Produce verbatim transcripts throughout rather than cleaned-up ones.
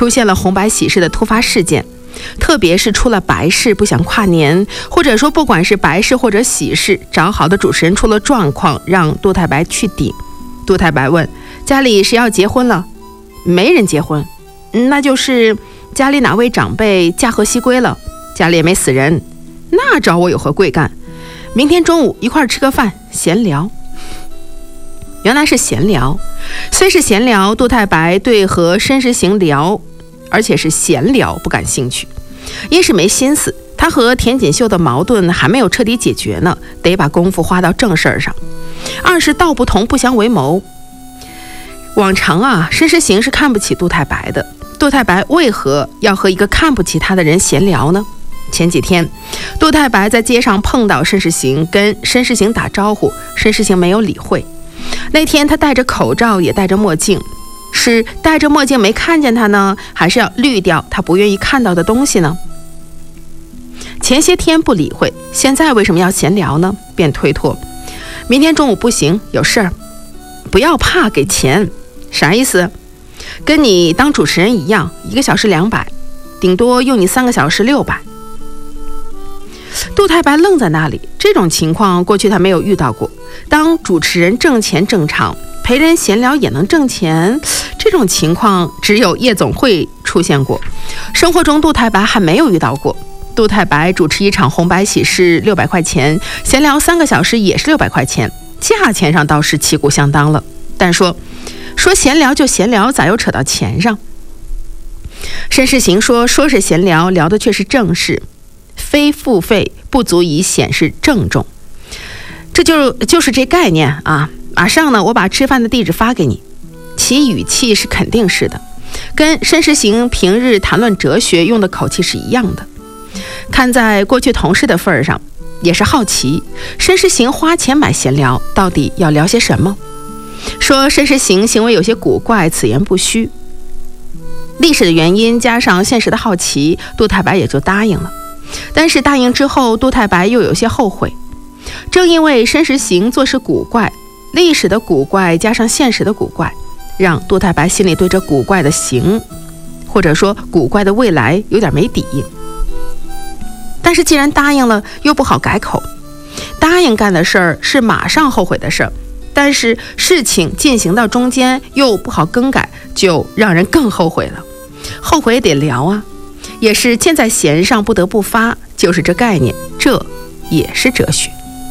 出现了红白喜事的突发事件，特别是出了白事不想跨年，或者说不管是白事或者喜事，找好的主持人出了状况，让杜太白去顶。杜太白问：家里谁要结婚了？没人结婚。那就是家里哪位长辈驾鹤西归了，家里也没死人，那找我有何贵干？明天中午一块吃个饭，闲聊。原来是闲聊，虽是闲聊，杜太白对和申时行聊，而且是闲聊不感兴趣。一是没心思，他和田锦绣的矛盾还没有彻底解决呢，得把功夫花到正事儿上。二是道不同不相为谋。往常啊，申时行是看不起杜太白的，杜太白为何要和一个看不起他的人闲聊呢？前几天，杜太白在街上碰到申时行，跟申时行打招呼，申时行没有理会。那天他戴着口罩，也戴着墨镜，是戴着墨镜没看见他呢，还是要滤掉他不愿意看到的东西呢？前些天不理会，现在为什么要闲聊呢？便推脱，明天中午不行，有事儿。不要怕，给钱。啥意思？跟你当主持人一样，一个小时两百，顶多用你三个小时六百。杜太白愣在那里，这种情况过去他没有遇到过。当主持人挣钱正常，陪人闲聊也能挣钱，这种情况只有夜总会出现过，生活中杜太白还没有遇到过。杜太白主持一场红白喜事六百块钱，闲聊三个小时也是六百块钱，价钱上倒是旗鼓相当了。但说说闲聊就闲聊，咋又扯到钱上？申时行说说是闲聊，聊的却是正事，非付费不足以显示郑重。这就就是这概念啊！马上呢，我把吃饭的地址发给你。其语气是肯定是的，跟申时行平日谈论哲学用的口气是一样的。看在过去同事的份儿上，也是好奇申时行花钱买闲聊到底要聊些什么。说申时行行为有些古怪，此言不虚。历史的原因加上现实的好奇，杜太白也就答应了。但是答应之后，杜太白又有些后悔。正因为申时行做事古怪，历史的古怪加上现实的古怪，让杜太白心里对这古怪的行，或者说古怪的未来有点没底。但是既然答应了，又不好改口。答应干的事儿是马上后悔的事儿，但是事情进行到中间又不好更改，就让人更后悔了。后悔也得聊啊，也是箭在弦上不得不发，就是这概念，这也是哲学。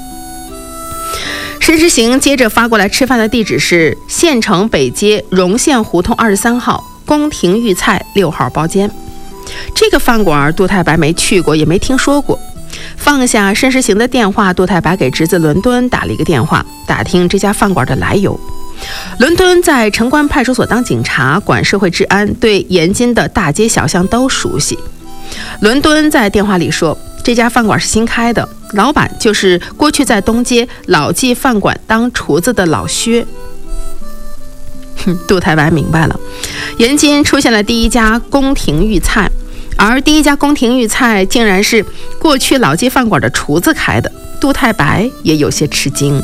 申时行接着发过来吃饭的地址是县城北街荣县胡同二十三号宫廷御菜六号包间。这个饭馆杜太白没去过，也没听说过。放下申时行的电话，杜太白给侄子伦敦打了一个电话，打听这家饭馆的来由。伦敦在城关派出所当警察，管社会治安，对延津的大街小巷都熟悉。伦敦在电话里说，这家饭馆是新开的，老板就是过去在东街老记饭馆当厨子的老薛。杜太白明白了，延津出现了第一家宫廷御菜，而第一家宫廷御菜竟然是过去老记饭馆的厨子开的。杜太白也有些吃惊。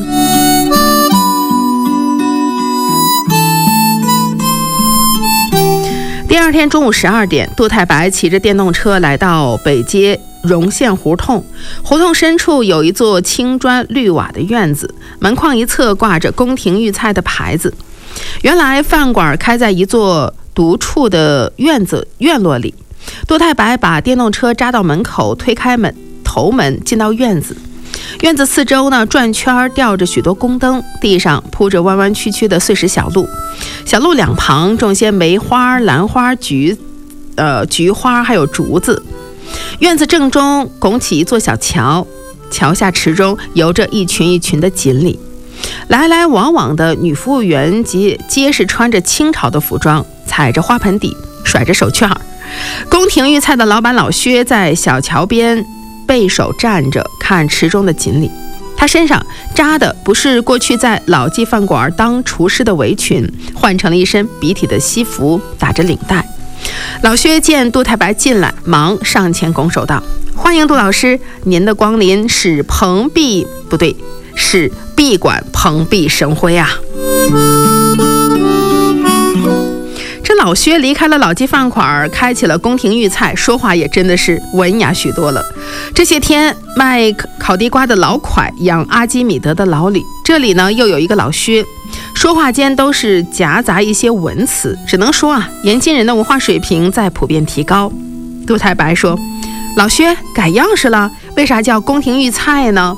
第二天中午十二点，杜太白骑着电动车来到北街荣县胡同，胡同深处有一座青砖绿瓦的院子，门框一侧挂着宫廷御菜的牌子。原来饭馆开在一座独处的院子院落里。杜太白把电动车扎到门口，推开门头门进到院子。院子四周呢转圈吊着许多宫灯，地上铺着弯弯曲曲的碎石小路，小路两旁种些梅花、兰花、菊呃菊花还有竹子。院子正中拱起一座小桥，桥下池中游着一群一群的锦鲤，来来往往的女服务员皆皆是穿着清朝的服装，踩着花盆底，甩着手绢。宫廷御菜的老板老薛在小桥边背手站着看池中的锦鲤，他身上扎的不是过去在老记饭馆当厨师的围裙，换成了一身笔挺的西服，打着领带。老薛见杜太白进来，忙上前拱手道：“欢迎杜老师，您的光临使蓬荜不对，使闭馆蓬荜生辉啊！”这老老薛离开了老纪饭馆，开启了宫廷御菜，说话也真的是文雅许多了。这些天卖烤地瓜的老蒯，养阿基米德的老李，这里呢又有一个老薛，说话间都是夹杂一些文词，只能说啊，延津人的文化水平在普遍提高。杜太白说：“老薛改样式了，为啥叫宫廷御菜呢？”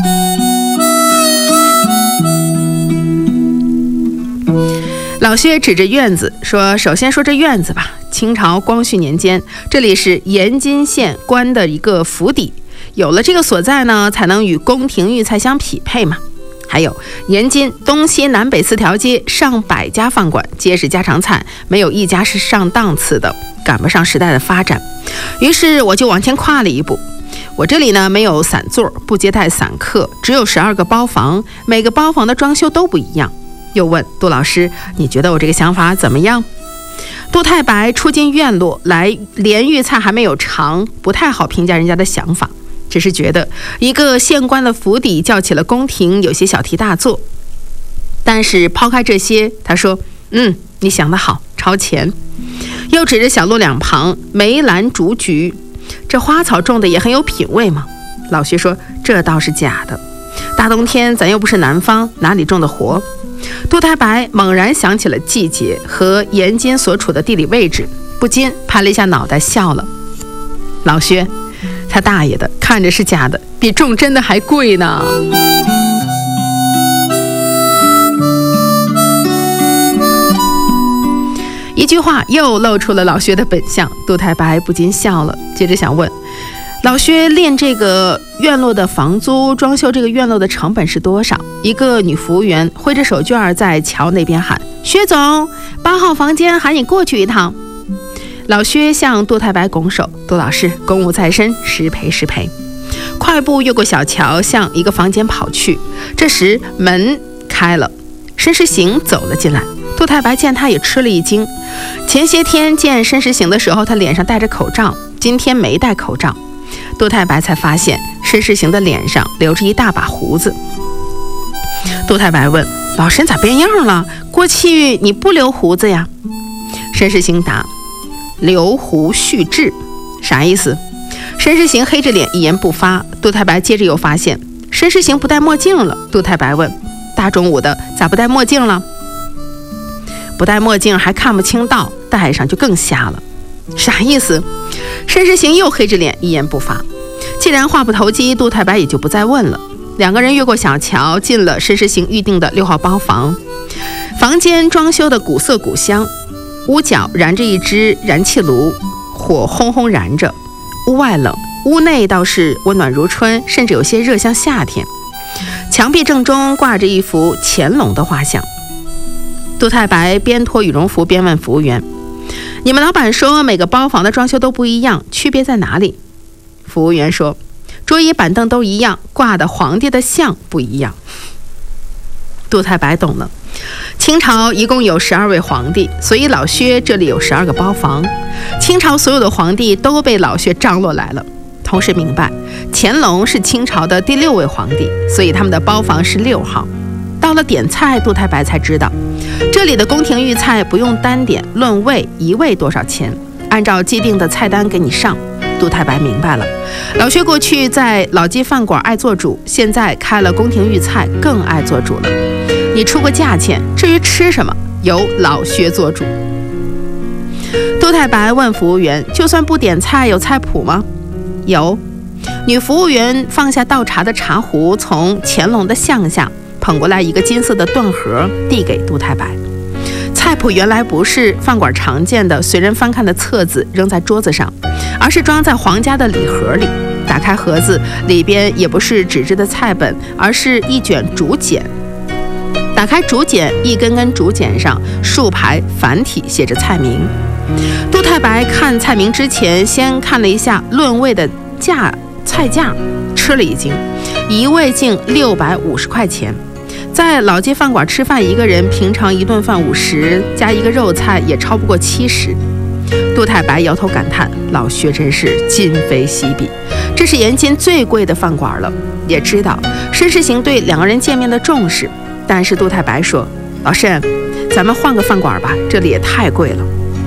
老薛指着院子说：“首先说这院子吧，清朝光绪年间，这里是延津县官的一个府邸，有了这个所在呢，才能与宫廷御菜相匹配嘛。还有延津东西南北四条街，上百家饭馆，皆是家常菜，没有一家是上档次的，赶不上时代的发展。于是我就往前跨了一步，我这里呢没有散座，不接待散客，只有十二个包房，每个包房的装修都不一样。”又问杜老师：“你觉得我这个想法怎么样？”杜太白初进院落，来连御菜还没有尝，不太好评价人家的想法，只是觉得一个县官的府邸叫起了宫廷，有些小题大做。但是抛开这些，他说：“嗯，你想得好，超前。”又指着小路两旁梅兰竹菊，这花草种的也很有品味嘛。老薛说：“这倒是假的，大冬天咱又不是南方，哪里种得活？”杜太白猛然想起了季节和延津所处的地理位置，不禁拍了一下脑袋笑了。老薛，他大爷的，看着是假的，比种真的还贵呢。一句话又露出了老薛的本相，杜太白不禁笑了，接着想问：老薛练这个院落的房租，装修这个院落的成本是多少？一个女服务员挥着手绢在桥那边喊：“薛总，八号房间喊你过去一趟。”老薛向杜太白拱手：“杜老师，公务在身，失陪失陪。”快步越过小桥，向一个房间跑去。这时门开了，申时行走了进来。杜太白见他也吃了一惊。前些天见申时行的时候，他脸上戴着口罩，今天没戴口罩。杜太白才发现申时行的脸上留着一大把胡子。杜太白问：“老申咋变样了？过去你不留胡子呀？”申时行答：“留胡蓄志。”啥意思？申时行黑着脸一言不发。杜太白接着又发现申时行不戴墨镜了。杜太白问：“大中午的咋不戴墨镜了？”“不戴墨镜还看不清道，戴上就更瞎了。”啥意思？申时行又黑着脸一言不发。既然话不投机，杜太白也就不再问了。两个人越过小桥，进了申时行预定的六号包房。房间装修的古色古香，屋角燃着一只燃气炉，火轰轰燃着。屋外冷，屋内倒是温暖如春，甚至有些热像夏天。墙壁正中挂着一幅乾隆的画像。杜太白边脱羽绒服边问服务员：“你们老板说每个包房的装修都不一样，区别在哪里？”服务员说：“桌椅板凳都一样，挂的皇帝的像不一样。”杜太白懂了，清朝一共有十二位皇帝，所以老薛这里有十二个包房。清朝所有的皇帝都被老薛张罗来了，同时明白乾隆是清朝的第六位皇帝，所以他们的包房是六号。到了点菜，杜太白才知道这里的宫廷御菜不用单点，论位，一位多少钱，按照既定的菜单给你上。杜太白明白了，老薛过去在老纪饭馆爱做主，现在开了宫廷御菜更爱做主了。你出个价钱，至于吃什么，由老薛做主。杜太白问服务员：“就算不点菜，有菜谱吗？”有。女服务员放下倒茶的茶壶，从乾隆的像下捧过来一个金色的盾盒，递给杜太白。菜谱原来不是饭馆常见的随人翻看的册子扔在桌子上，而是装在皇家的礼盒里。打开盒子，里边也不是纸质的菜本，而是一卷竹简。打开竹简，一根根竹简上数排繁体写着菜名。杜太白看菜名之前，先看了一下论位的价菜价，吃了一惊，一位竟六百五十块钱。在老街饭馆吃饭，一个人平常一顿饭五十，加一个肉菜也超不过七十。杜太白摇头感叹：“老薛真是今非昔比，这是延津最贵的饭馆了。”也知道申时行对两个人见面的重视，但是杜太白说：“老申，咱们换个饭馆吧，这里也太贵了。”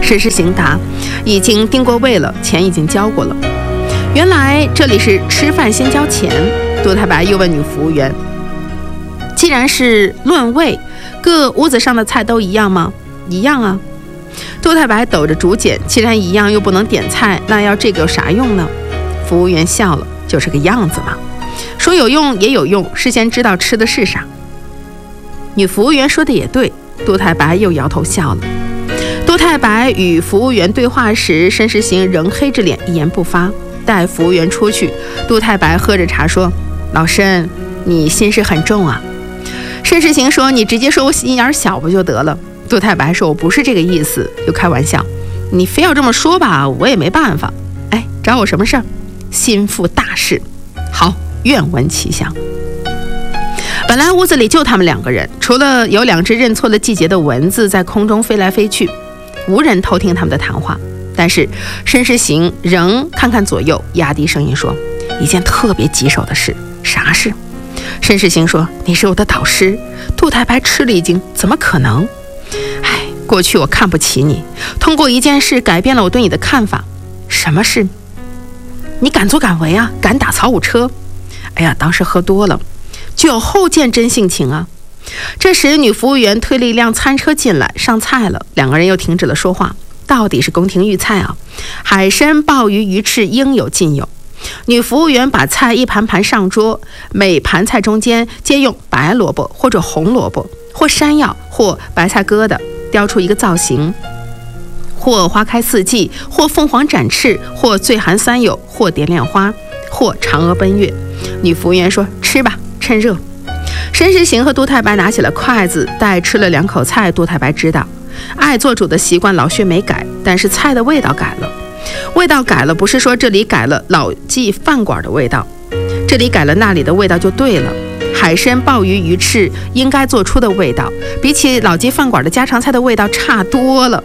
申世行答：已经定过位了，钱已经交过了。原来这里是吃饭先交钱。杜太白又问女服务员：既然是论位，各屋子上的菜都一样吗？一样啊。杜太白抖着竹简：既然一样又不能点菜，那要这个有啥用呢？服务员笑了：就是个样子嘛，说有用也有用，事先知道吃的是啥。女服务员说的也对，杜太白又摇头笑了。杜太白与服务员对话时，申世行仍黑着脸一言不发。待服务员出去，杜太白喝着茶说：老申，你心事很重啊。申世行说：你直接说我心眼小不就得了。杜太白说：我不是这个意思，又开玩笑：你非要这么说吧，我也没办法。哎，找我什么事儿？心腹大事。好，愿闻其详。本来屋子里就他们两个人，除了有两只认错了季节的蚊子在空中飞来飞去，无人偷听他们的谈话。但是申世行仍看看左右，压低声音说：一件特别棘手的事。啥事？申世行说：你是我的导师。杜太白吃了一惊：怎么可能？哎，过去我看不起你，通过一件事改变了我对你的看法。什么事？你敢作敢为啊，敢打曹五车。哎呀，当时喝多了，酒后见真性情啊。这时女服务员推了一辆餐车进来，上菜了，两个人又停止了说话。到底是宫廷御菜啊，海参、鲍鱼、鱼翅应有尽有。女服务员把菜一盘盘上桌，每盘菜中间皆用白萝卜或者红萝卜，或山药，或白菜疙瘩雕出一个造型，或花开四季，或凤凰展翅，或醉寒三友，或蝶恋花，或嫦娥奔月。女服务员说：吃吧，趁热。申世行和杜太白拿起了筷子，待吃了两口菜，杜太白知道爱做主的习惯老薛没改，但是菜的味道改了。味道改了，不是说这里改了老记饭馆的味道，这里改了那里的味道就对了。海参、鲍鱼、鱼翅应该做出的味道，比起老记饭馆的家常菜的味道差多了。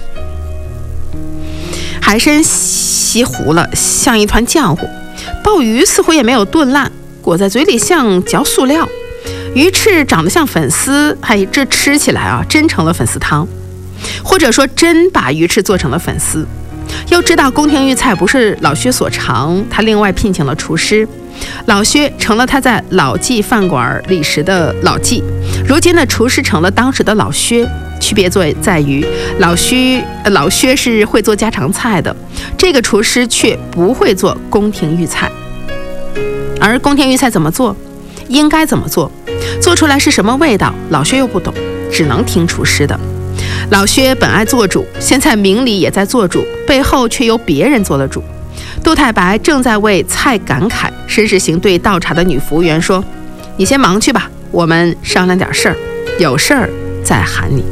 海参稀糊了，像一团浆糊；鲍鱼似乎也没有炖烂，裹在嘴里像嚼塑料；鱼翅长得像粉丝，哎，这吃起来啊，真成了粉丝汤，或者说真把鱼翅做成了粉丝。要知道宫廷御菜不是老薛所长，他另外聘请了厨师，老薛成了他在老记饭馆里时的老记，如今的厨师成了当时的老薛。区别在于老薛老薛是会做家常菜的，这个厨师却不会做宫廷御菜。而宫廷御菜怎么做，应该怎么做，做出来是什么味道，老薛又不懂，只能听厨师的。老薛本爱做主，现在明里也在做主，背后却由别人做了主。杜太白正在为菜感慨，申世行对倒茶的女服务员说：你先忙去吧，我们商量点事儿，有事儿再喊你。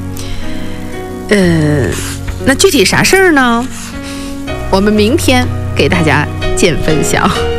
呃，那具体啥事儿呢？我们明天给大家见分晓。